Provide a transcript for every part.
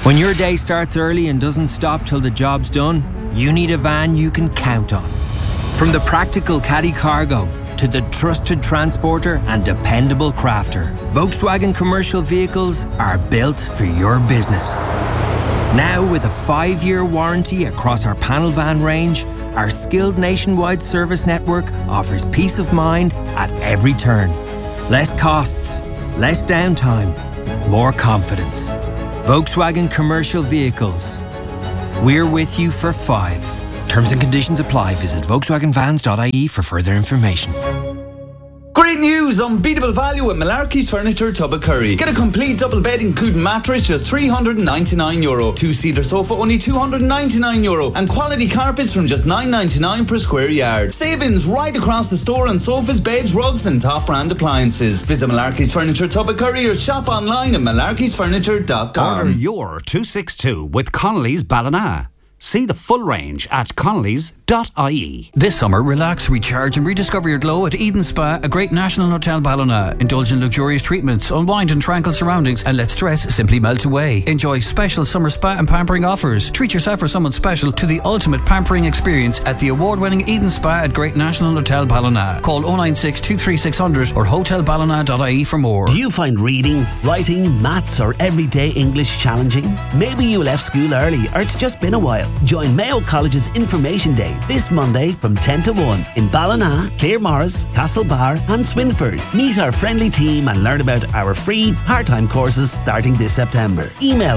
When your day starts early and doesn't stop till the job's done, you need a van you can count on. From the practical Caddy Cargo to the trusted transporter and dependable crafter, Volkswagen commercial vehicles are built for your business. Now with a 5-year warranty across our panel van range, our skilled nationwide service network offers peace of mind at every turn. Less costs, less downtime, more confidence. Volkswagen Commercial Vehicles. We're with you for 5. Terms and conditions apply. Visit volkswagenvans.ie for further information. Great news! Unbeatable value at Malarkey's Furniture, Tubbacurry. Get a complete double bed including mattress, just €399. Two-seater sofa, only €299. And quality carpets from just $9.99 per square yard. Savings right across the store on sofas, beds, rugs and top brand appliances. Visit Malarkey's Furniture, Tubbacurry or shop online at malarkeysfurniture.com. Order your 262 with Connolly's Ballina. See the full range at connellys.ie. This summer, relax, recharge and rediscover your glow at Eden Spa, a great national hotel Ballina. Indulge in luxurious treatments, unwind in tranquil surroundings and let stress simply melt away. Enjoy special summer spa and pampering offers. Treat yourself or someone special to the ultimate pampering experience at the award-winning Eden Spa at Great National Hotel Ballina. Call 096 23600 or hotelballina.ie for more. Do you find reading, writing, maths or everyday English challenging? Maybe you left school early or it's just been a while. Join Mayo College's Information Day this Monday from 10 to 1 in Ballina, Claremorris, Castlebar and Swinford. Meet our friendly team and learn about our free part-time courses starting this September. Email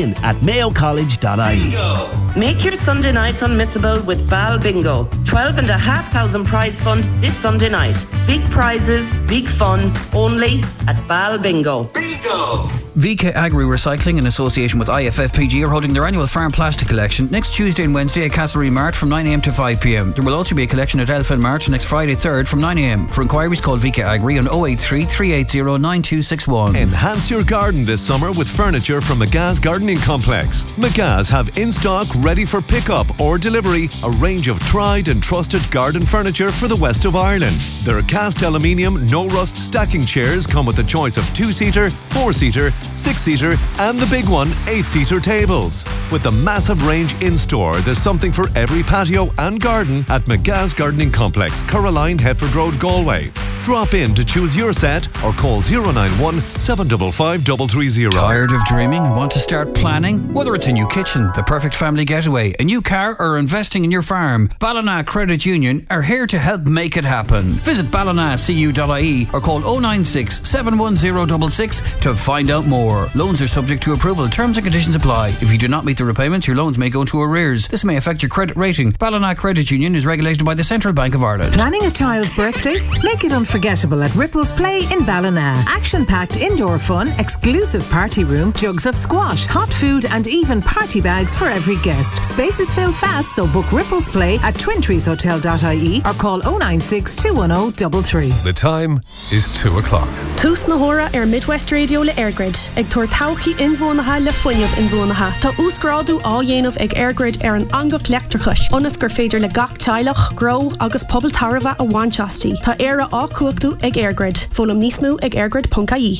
begin@mayocollege.ie. Make your Sunday nights unmissable with Bal Bingo. 12,500 prize fund this Sunday night. Big prizes, big fun, only at Bal Bingo. Bingo! VK Agri Recycling in association with IFFPG are holding their annual farm plastic collection next Tuesday and Wednesday at Castlereagh Mart from 9am to 5pm. There will also be a collection at Elfin Mart next Friday 3rd from 9am. For inquiries call VK Agri on 083 380 9261. Enhance your garden this summer with furniture from McGa's Gardening Complex. McGa's have in stock, ready for pickup or delivery, a range of tried and trusted garden furniture for the west of Ireland. Their cast aluminium, no rust stacking chairs come with a choice of 2-seater, 4-seater, 6-seater and the big one, 8-seater tables. With the massive range in store, there's something for every patio and garden at McGa's Gardening Complex, Coraline, Headford Road, Galway. Drop in to choose your set or call 091 755 330. Tired of dreaming and want to start planning? Whether it's a new kitchen, the perfect family getaway, a new car or investing in your farm, Ballina Credit Union are here to help make it happen. Visit ballinacu.ie or call 096 71066 to find out more. Loans are subject to approval. Terms and conditions apply. If you do not meet the repayments, your loans may go into arrears. This may affect your credit rating. Ballina Credit Union is regulated by the Central Bank of Ireland. Planning a child's birthday? Make it unforgettable at Ripples Play in Ballina. Action-packed indoor fun, exclusive party room, jugs of squash, hot food and even party bags for every guest. Spaces fill fast, so book Ripples Play at twintreeshotel.ie or call 096 210 33. The time is 2 o'clock. Tús na hora Midwest Radio le Airgrid. Ag tuair tauchi inbhuanacha le foiineamh inbhuanacha. Tá úscrádu á dhéanamh ag Airgrid ar an angach leachtarchais. Ionas gur féidir le gach teilech, grow agus pobl tarva a bhainteastí. Tá éire á cuachtaú ag Airgrid. Fólam níos mó ag airgrid.ie.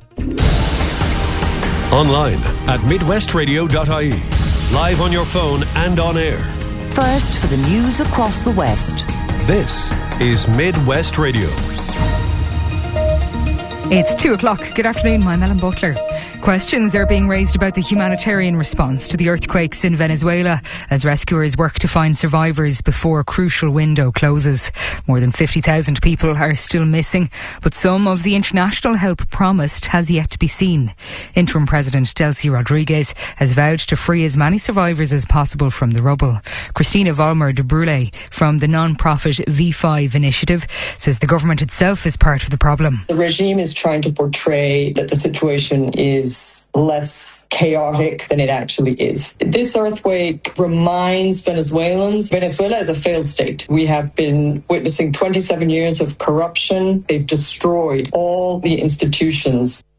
Online at midwestradio.ie. Live on your phone and on air. First for the news across the West. This is Midwest Radio. It's 2 o'clock. Good afternoon, I'm Ellen Butler. Questions are being raised about the humanitarian response to the earthquakes in Venezuela as rescuers work to find survivors before a crucial window closes. More than 50,000 people are still missing, but some of the international help promised has yet to be seen. Interim President Delcy Rodriguez has vowed to free as many survivors as possible from the rubble. Christina Vollmer de Brule from the non-profit V5 initiative says the government itself is part of the problem. The regime is trying to portray that the situation is less chaotic than it actually is. This earthquake reminds Venezuelans, Venezuela is a failed state. We have been witnessing 27 years of corruption. They've destroyed all the institutions.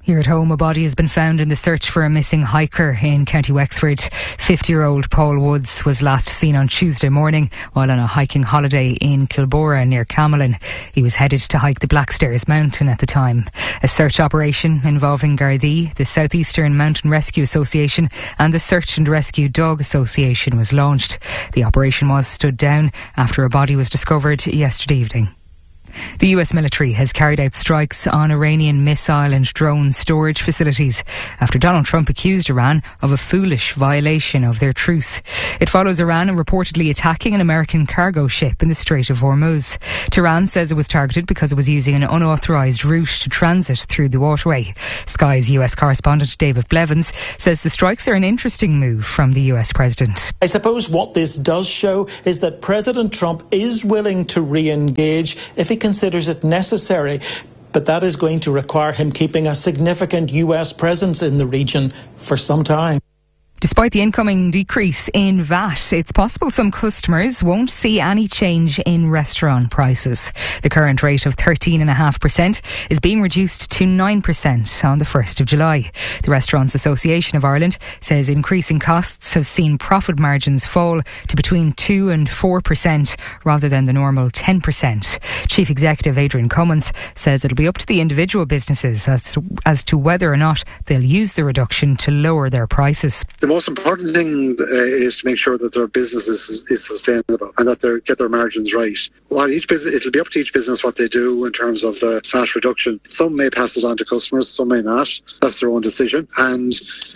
Here at home, a body has been found in the search for a missing hiker in County Wexford. 50-year-old Paul Woods was last seen on Tuesday morning while on a hiking holiday in Kilbora near Camelin. He was headed to hike the Blackstairs Mountain at the time. A search operation involving Gardaí, the South Eastern Mountain Rescue Association and the Search and Rescue Dog Association was launched. The operation was stood down after a body was discovered yesterday evening. The US military has carried out strikes on Iranian missile and drone storage facilities after Donald Trump accused Iran of a foolish violation of their truce. It follows Iran reportedly attacking an American cargo ship in the Strait of Hormuz. Tehran says it was targeted because it was using an unauthorised route to transit through the waterway. Sky's US correspondent David Blevins says the strikes are an interesting move from the US president. I suppose what this does show is that President Trump is willing to re-engage if he considers it necessary, but that is going to require him keeping a significant US presence in the region for some time. Despite the incoming decrease in VAT, it's possible some customers won't see any change in restaurant prices. The current rate of 13.5% is being reduced to 9% on the 1st of July. The Restaurants Association of Ireland says increasing costs have seen profit margins fall to between 2 and 4% rather than the normal 10%. Chief Executive Adrian Cummins says it'll be up to the individual businesses as to whether or not they'll use the reduction to lower their prices. The most important thing is to make sure that their business is sustainable and that they get their margins right. While each business, it'll be up to each business what they do in terms of the VAT reduction. Some may pass it on to customers, some may not. That's their own decision. And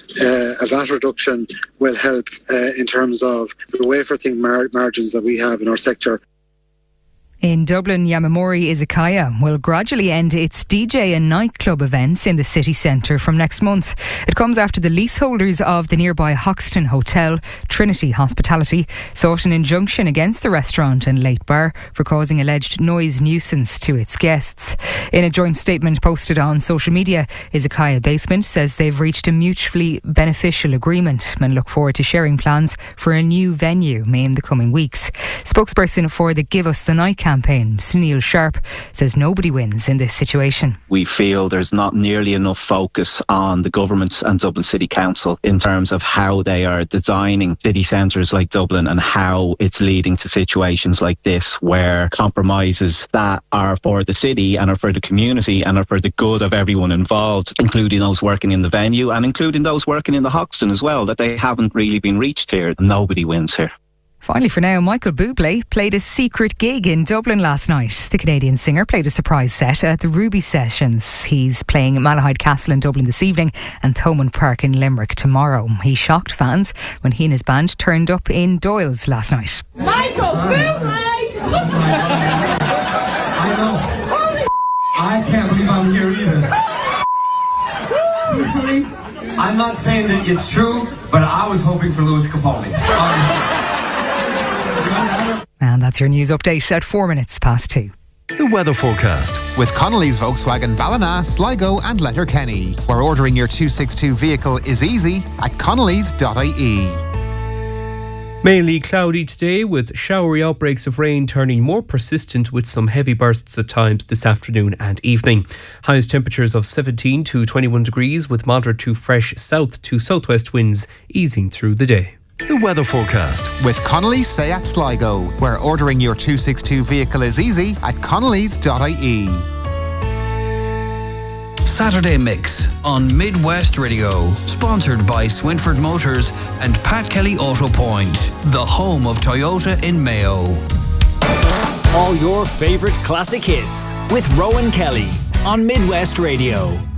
a VAT reduction will help in terms of the wafer thing margins that we have in our sector. In Dublin, Yamamori Izakaya will gradually end its DJ and nightclub events in the city centre from next month. It comes after the leaseholders of the nearby Hoxton Hotel, Trinity Hospitality, sought an injunction against the restaurant and late bar for causing alleged noise nuisance to its guests. In a joint statement posted on social media, Izakaya Basement says they've reached a mutually beneficial agreement and look forward to sharing plans for a new venue in the coming weeks. Spokesperson for the Give Us the Night campaign, Sunil Sharp, says nobody wins in this situation. We feel there's not nearly enough focus on the government and Dublin City Council in terms of how they are designing city centres like Dublin and how it's leading to situations like this where compromises that are for the city and are for the community and are for the good of everyone involved, including those working in the venue and including those working in the Hoxton as well, that they haven't really been reached here. Nobody wins here. Finally for now, Michael Bublé played a secret gig in Dublin last night. The Canadian singer played a surprise set at the Ruby Sessions. He's playing at Malahide Castle in Dublin this evening and Thomond Park in Limerick tomorrow. He shocked fans when he and his band turned up in Doyle's last night. Michael Bublé! I know. I can't believe I'm here either. Truthfully, I'm not saying that it's true, but I was hoping for Louis Capaldi. And that's your news update at 4 minutes past 2. The weather forecast with Connolly's Volkswagen Ballina, Sligo and Letterkenny, where ordering your 262 vehicle is easy at connolly's.ie. Mainly cloudy today with showery outbreaks of rain turning more persistent with some heavy bursts at times this afternoon and evening. Highest temperatures of 17 to 21 degrees with moderate to fresh south to southwest winds easing through the day. The weather forecast with Connolly's Seat Sligo, where ordering your 262 vehicle is easy at connolly's.ie. Saturday Mix on Midwest Radio, sponsored by Swinford Motors and Pat Kelly Auto Point, the home of Toyota in Mayo. All your favourite classic hits with Rowan Kelly on Midwest Radio.